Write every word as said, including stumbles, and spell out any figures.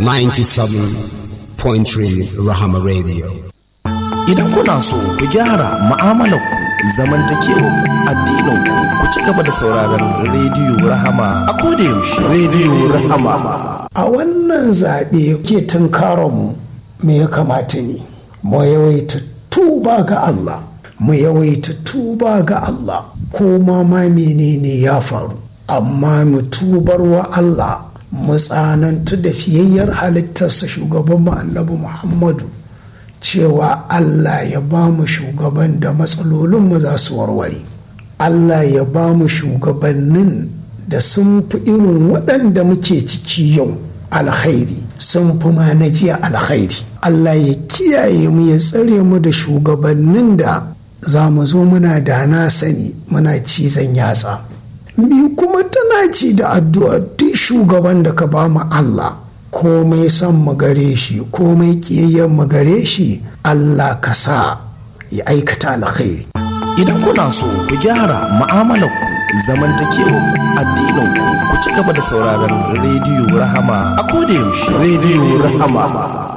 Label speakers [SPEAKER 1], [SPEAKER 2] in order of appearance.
[SPEAKER 1] ninety-seven point three Rahama Radio.
[SPEAKER 2] Idan kuna so ku gyara mu'amalarku, zamantakewar addininku, ku ci gaba da sauraron rediyo Rahama a koda yaushe. Rediyo Rahama.
[SPEAKER 3] A wannan zaɓe ke tunkaronmu me ya kamata ne? Mu yawaita tuba ga Allah, mu yawaita tuba ga Allah, ko ma ma menene ya faru, amma mu tubar wa Allah, mu tsanantu da fiyayyar halittarsa shugaban mu Annabi Muhammadu, cewa Allah ya ba mu shugaban da matsalolinmu za su warware. Allah ya ba mu shugabannin da sun fi irin waɗanda muke ciki yau alkhairi, sun fi ma na jiya alkhairi. Allah ya kiyaye mu, ya tsare mu da shugabannin da za mu zo muna da na sani, muna cizon yatsa. Mi kuma tana ci da addu'a duk shugaban da ka ba mu Allah, komai son mu gare shi, komai kiyayyen mu gare shi, Allah ka sa ya aikata alkhairi.
[SPEAKER 2] Idan kuna so ku gyara mu'amalarku, zamantakewar addininku, ku ci gaba da sauraron rediyo Rahama a koda yaushe. Rediyo Rahama.